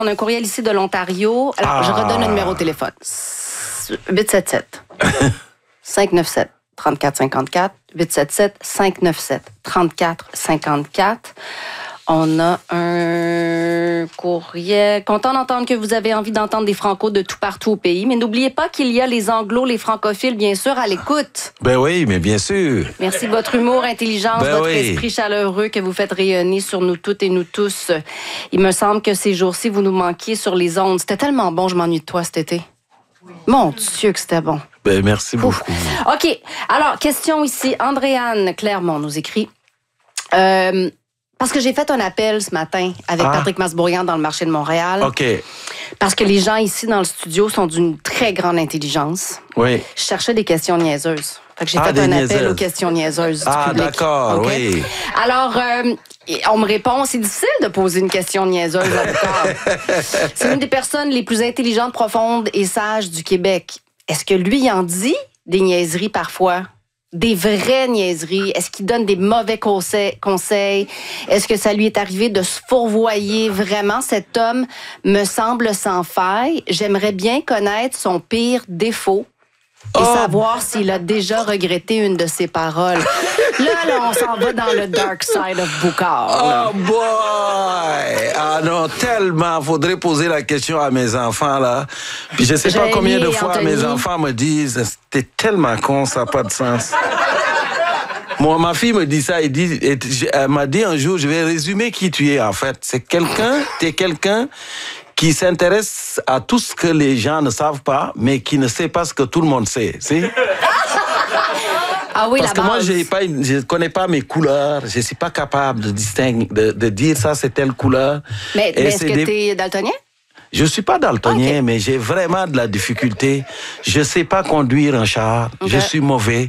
On a un courriel ici de l'Ontario. Alors, je redonne le numéro de téléphone. 877 597 3454 877 597 3454. On a un courriel. Content d'entendre que vous avez envie d'entendre des Francos de tout partout au pays. Mais n'oubliez pas qu'il y a les Anglos, les francophiles, bien sûr, à l'écoute. Ben oui, mais bien sûr. Merci de votre humour, intelligence, votre esprit chaleureux que vous faites rayonner sur nous toutes et nous tous. Il me semble que ces jours-ci, vous nous manquiez sur les ondes. C'était tellement bon, je m'ennuie de toi cet été. Oui. Mon Dieu que c'était bon. Ben merci beaucoup. OK. Alors, question ici. Andréane Clermont nous écrit... parce que j'ai fait un appel ce matin avec Patrick Masbourian dans le marché de Montréal. OK. Parce que les gens ici dans le studio sont d'une très grande intelligence. Oui. Je cherchais des questions niaiseuses. Fait que j'ai fait un appel aux questions niaiseuses du public. D'accord, okay? Oui. Alors, on me répond, c'est difficile de poser une question niaiseuse à Victor. C'est une des personnes les plus intelligentes, profondes et sages du Québec. Est-ce que lui, il en dit des niaiseries parfois? Des vraies niaiseries? Est-ce qu'il donne des mauvais conseils? Est-ce que ça lui est arrivé de se fourvoyer? Vraiment, cet homme me semble sans faille. J'aimerais bien connaître son pire défaut et savoir s'il a déjà regretté une de ses paroles. Là, on s'en va dans le dark side of Boucard. Oh boy! Ah non, tellement. Faudrait poser la question à mes enfants, là. Puis je sais pas combien de fois mes enfants me disent « T'es tellement con, ça n'a pas de sens. » Moi, ma fille me dit ça, elle m'a dit un jour, je vais résumer qui tu es, en fait. T'es quelqu'un qui s'intéresse à tout ce que les gens ne savent pas, mais qui ne sait pas ce que tout le monde sait. Ah oui, parce que moi, je ne connais pas mes couleurs, je ne suis pas capable de distinguer, de dire ça, c'est telle couleur. Mais est-ce que tu es daltonien? Je ne suis pas daltonien, mais j'ai vraiment de la difficulté. Je ne sais pas conduire un char, je suis mauvais.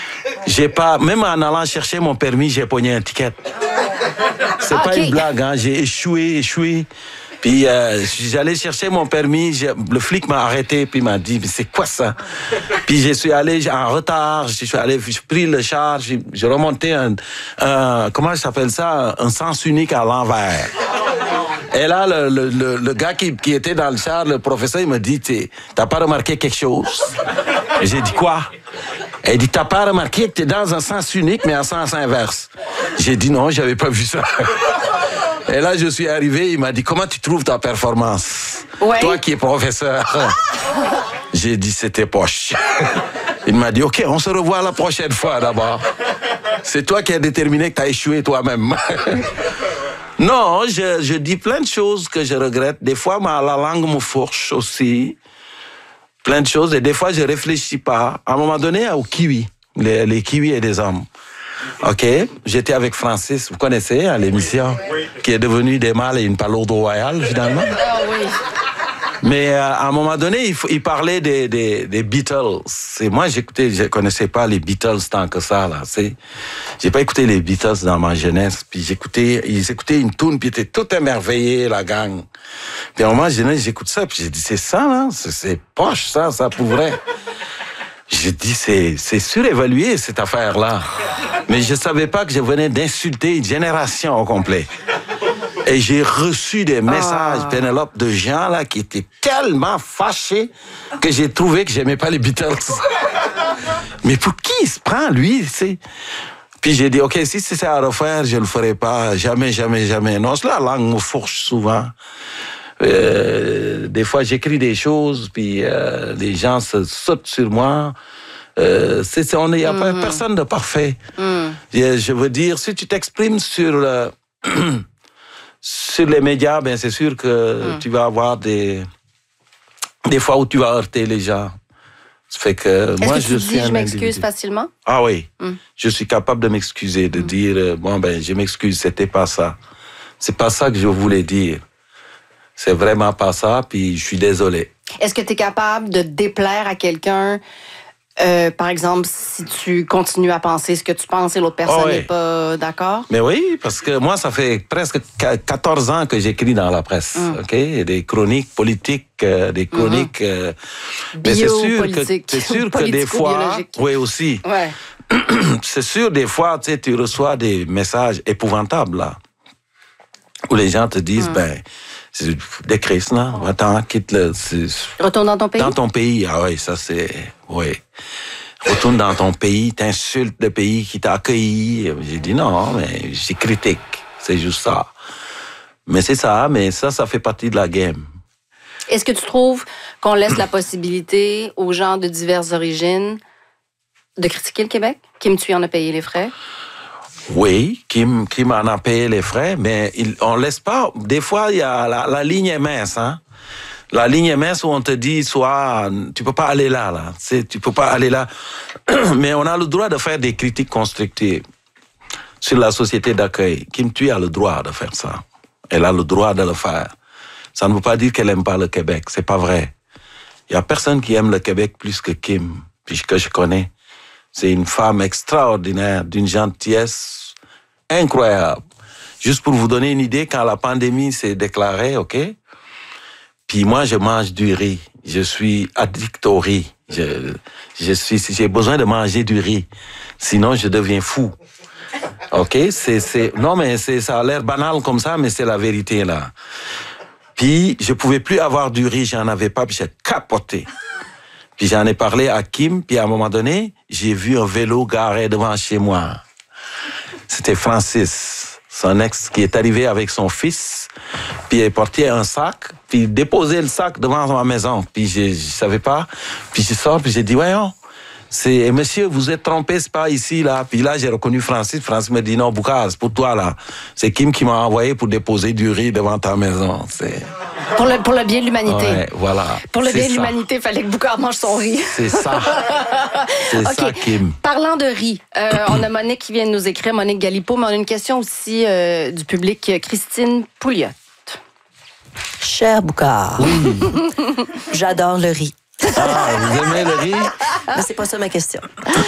Même en allant chercher mon permis, j'ai pogné un ticket. C'est pas une blague, hein? J'ai échoué. Puis j'allais chercher mon permis, le flic m'a arrêté, puis m'a dit, mais c'est quoi ça? Puis je suis allé en retard, j'ai pris le char, j'ai remonté comment ça s'appelle ça? Un sens unique à l'envers. Et là, le gars qui était dans le char, le professeur, il me dit, t'as pas remarqué quelque chose? Et j'ai dit quoi? Et il dit, t'as pas remarqué que t'es dans un sens unique, mais en sens inverse? J'ai dit non, j'avais pas vu ça. Et là, je suis arrivé, il m'a dit, comment tu trouves ta performance? Ouais. Toi qui es professeur. J'ai dit, c'était poche. Il m'a dit, OK, on se revoit la prochaine fois d'abord. C'est toi qui as déterminé que tu as échoué toi-même. Non, je dis plein de choses que je regrette. Des fois, la langue me fourche aussi. Plein de choses. Et des fois, je réfléchis pas. À un moment donné, au kiwi. Les kiwis et des hommes. OK, j'étais avec Francis, vous connaissez, à l'émission, qui est devenu des mâles et une palourde royale, finalement. Ah oui. Mais à un moment donné, il parlait des Beatles. Et moi, je connaissais pas les Beatles tant que ça, là. J'ai pas écouté les Beatles dans ma jeunesse. Puis ils écoutaient une tune, puis ils étaient tout émerveillés, la gang. Puis à un moment, j'écoute ça, puis j'ai dit, c'est ça, là? C'est poche, ça pour vrai. J'ai dit, c'est surévalué, cette affaire-là. Mais je savais pas que je venais d'insulter une génération au complet. Et j'ai reçu des messages, Pénélope, de gens là qui étaient tellement fâchés que j'ai trouvé que j'aimais pas les Beatles. Mais pour qui il se prend, lui, Puis j'ai dit, OK, si c'est à refaire, je le ferai pas. Jamais, jamais, jamais. Non, la langue me fourche souvent. Des fois, j'écris des choses, puis les gens se sautent sur moi. Il n'y a pas personne de parfait. Je veux dire, si tu t'exprimes sur les médias, ben c'est sûr que tu vas avoir des fois où tu vas heurter les gens. Ça fait que moi, je suis je m'excuse facilement? Ah oui. Je suis capable de m'excuser, de dire, je m'excuse, c'était pas ça. C'est pas ça que je voulais dire. C'est vraiment pas ça, puis je suis désolé. Est-ce que tu es capable de déplaire à quelqu'un, par exemple, si tu continues à penser ce que tu penses et l'autre personne n'est pas d'accord? Mais oui, parce que moi, ça fait presque 14 ans que j'écris dans la presse, OK? Des chroniques politiques, des chroniques... mais c'est sûr que des fois... Oui, aussi. Ouais. C'est sûr, des fois, tu reçois des messages épouvantables, là, où les gens te disent, Des crises, non? Attends, quitte le... Retourne dans ton pays? Dans ton pays, ah oui, ça c'est... Oui. Retourne dans ton pays, t'insultes le pays qui t'a accueilli. J'ai dit non, mais j'ai critique. C'est juste ça. Mais c'est ça, mais ça fait partie de la game. Est-ce que tu trouves qu'on laisse la possibilité aux gens de diverses origines de critiquer le Québec? Kim Thuy en a payé les frais? Oui, Kim en a payé les frais, mais on laisse pas... Des fois, il y a la ligne est mince, hein? La ligne est mince où on te dit, tu peux pas aller là. Tu peux pas aller là. Mais on a le droit de faire des critiques constructives sur la société d'accueil. Kim Thuy a le droit de faire ça. Elle a le droit de le faire. Ça ne veut pas dire qu'elle aime pas le Québec. C'est pas vrai. Il y a personne qui aime le Québec plus que Kim, puisque je connais. C'est une femme extraordinaire, d'une gentillesse incroyable. Juste pour vous donner une idée, quand la pandémie s'est déclarée, OK? Puis moi, je mange du riz. Je suis addict au riz. J'ai besoin de manger du riz. Sinon, je deviens fou. OK? Non, mais ça a l'air banal comme ça, mais c'est la vérité, là. Puis, je pouvais plus avoir du riz. J'en avais pas, puis j'ai capoté. Puis j'en ai parlé à Kim, puis à un moment donné, j'ai vu un vélo garé devant chez moi. C'était Francis, son ex, qui est arrivé avec son fils, puis il est porté un sac, puis il déposait le sac devant ma maison. Puis je savais pas, puis je sors, puis j'ai dit, voyons, monsieur, vous êtes trompé, c'est pas ici, là. Puis là, j'ai reconnu Francis. Francis me dit, non, Boucar, c'est pour toi, là. C'est Kim qui m'a envoyé pour déposer du riz devant ta maison. Pour le bien de l'humanité. Ouais, voilà. Pour le bien de l'humanité, il fallait que Boucar mange son riz. C'est ça. C'est ça, Kim. Parlant de riz, on a Monique qui vient de nous écrire, Monique Galipo, mais on a une question aussi du public, Christine Pouliot. Cher Boucar, oui. J'adore le riz. Ah, vous aimez le riz? Mais c'est pas ça ma question.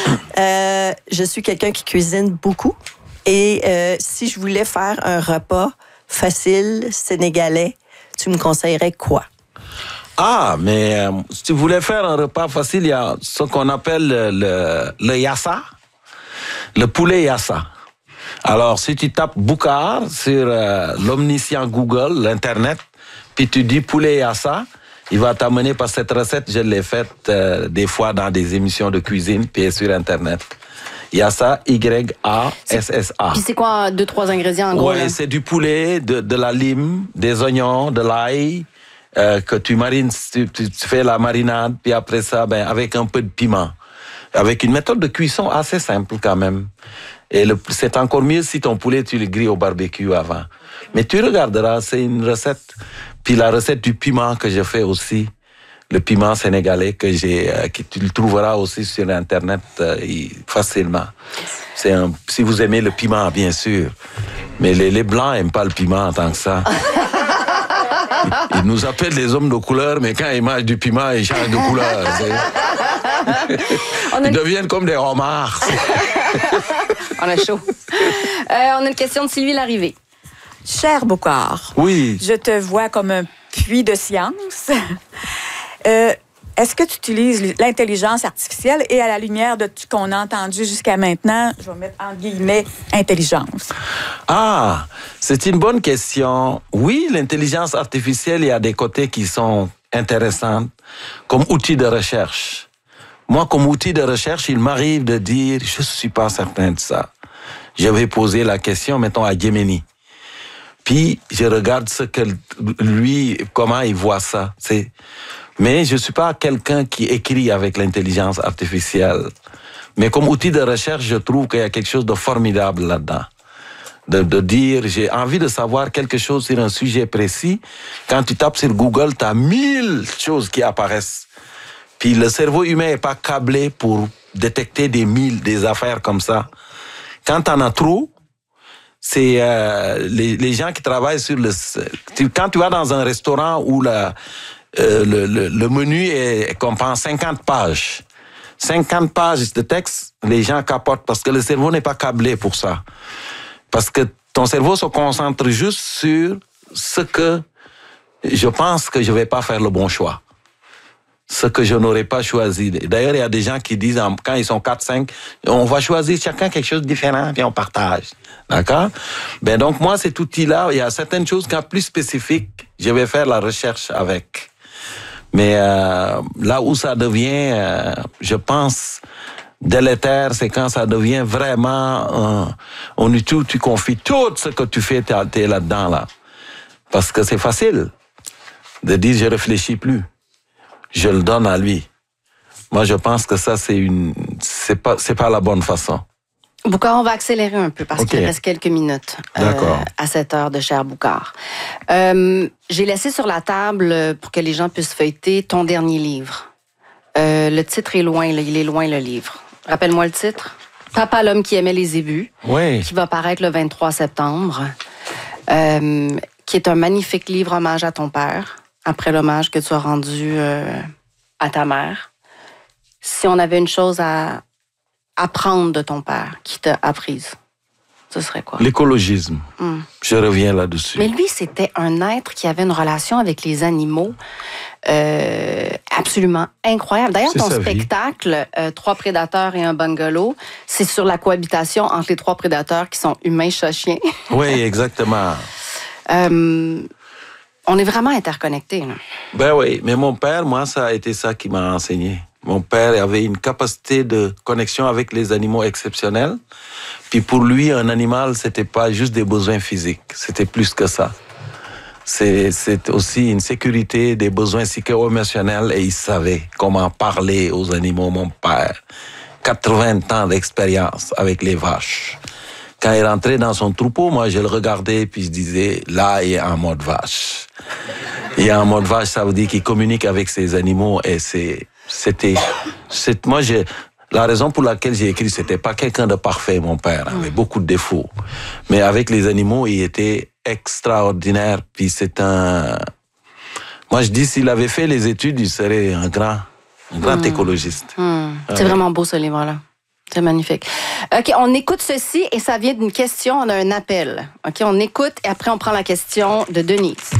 Je suis quelqu'un qui cuisine beaucoup et si je voulais faire un repas facile, sénégalais, tu me conseillerais quoi? Ah, mais si tu voulais faire un repas facile, il y a ce qu'on appelle le yassa, le poulet yassa. Alors, si tu tapes Boucar sur l'omniscient Google, l'Internet, puis tu dis poulet yassa, il va t'amener par cette recette, je l'ai faite des fois dans des émissions de cuisine, puis sur Internet. Yassa, Y-A-S-S-A. Puis c'est quoi, 2-3 ingrédients en gros? Oui, c'est du poulet, de la lime, des oignons, de l'ail, que tu marines, tu fais la marinade, puis après ça, avec un peu de piment. Avec une méthode de cuisson assez simple quand même. Et c'est encore mieux si ton poulet, tu le grilles au barbecue avant. Mais tu regarderas, c'est une recette. Puis la recette du piment que je fais aussi, le piment sénégalais que tu le trouveras aussi sur Internet facilement. Si vous aimez le piment, bien sûr. Mais les Blancs n'aiment pas le piment tant que ça. Ils nous appellent les hommes de couleur, mais quand ils mangent du piment, ils changent de couleur. Ils deviennent comme des homards. On a chaud. On a une question de Sylvie Larrivée. Cher Boucar, oui. Je te vois comme un puits de science. Est-ce que tu utilises l'intelligence artificielle et à la lumière de ce qu'on a entendu jusqu'à maintenant, je vais mettre entre guillemets intelligence? Ah, c'est une bonne question. Oui, l'intelligence artificielle, il y a des côtés qui sont intéressants comme outil de recherche. Moi, comme outil de recherche, il m'arrive de dire, je suis pas certain de ça. Je vais poser la question, mettons, à Gemini. Puis, je regarde comment il voit ça. Mais je suis pas quelqu'un qui écrit avec l'intelligence artificielle. Mais comme outil de recherche, je trouve qu'il y a quelque chose de formidable là-dedans. De dire, j'ai envie de savoir quelque chose sur un sujet précis. Quand tu tapes sur Google, tu as 1000 choses qui apparaissent. Puis le cerveau humain n'est pas câblé pour détecter des affaires comme ça. Quand tu en as trop, c'est les gens qui travaillent sur quand tu vas dans un restaurant où le menu comprend 50 pages. 50 pages de texte, les gens capotent parce que le cerveau n'est pas câblé pour ça. Parce que ton cerveau se concentre juste sur ce que je pense que je vais pas faire le bon choix. ce que je n'aurais pas choisi. D'ailleurs, il y a des gens qui disent, quand ils sont 4-5, on va choisir chacun quelque chose de différent, puis on partage. D'accord? Ben donc, moi, cet outil-là, il y a certaines choses qui sont plus spécifiques, je vais faire la recherche avec. Mais là où ça devient, je pense, délétère, c'est quand ça devient vraiment... tu confies tout ce que tu fais, t'es là-dedans, là. Parce que c'est facile de dire, je réfléchis plus. Je le donne à lui. Moi, je pense que ça, c'est pas la bonne façon. Boucard, on va accélérer un peu parce qu'il reste quelques minutes à cette heure de Cher Boucard. J'ai laissé sur la table, pour que les gens puissent feuilleter, ton dernier livre. Le titre est loin, il est loin, le livre. Rappelle-moi le titre. Papa, l'homme qui aimait les ébus, qui va paraître le 23 septembre, qui est un magnifique livre hommage à ton père, après l'hommage que tu as rendu à ta mère. Si on avait une chose à apprendre de ton père, qui t'a apprise, ce serait quoi? L'écologisme. Je reviens là-dessus. Mais lui, c'était un être qui avait une relation avec les animaux absolument incroyable. D'ailleurs, ton spectacle, 3 prédateurs et un bungalow, c'est sur la cohabitation entre les 3 prédateurs qui sont humains, chats, chiens. Oui, exactement. On est vraiment interconnectés. Là. Ben oui, mais mon père, moi, ça a été ça qui m'a enseigné. Mon père avait une capacité de connexion avec les animaux exceptionnelle. Puis pour lui, un animal, c'était pas juste des besoins physiques, c'était plus que ça. C'est aussi une sécurité, des besoins psycho-émotionnels, et il savait comment parler aux animaux, mon père. 80 ans d'expérience avec les vaches. Quand il rentrait dans son troupeau, moi, je le regardais, puis je disais, là, il est en mode vache. Il est en mode vache, ça veut dire qu'il communique avec ses animaux, et la raison pour laquelle j'ai écrit, c'était pas quelqu'un de parfait, mon père, avec beaucoup de défauts. Mais avec les animaux, il était extraordinaire, puis moi, je dis, s'il avait fait les études, il serait un grand écologiste. C'est vraiment beau, ce livre-là. C'est magnifique. OK, on écoute ceci et ça vient d'une question. On a un appel. OK, on écoute et après, on prend la question de Denise.